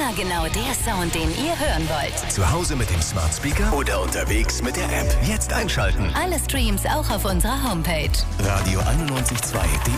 Immer genau der Sound, den ihr hören wollt. Zu Hause mit dem Smart Speaker oder unterwegs mit der App. Jetzt einschalten. Alle Streams auch auf unserer Homepage. Radio 91.2.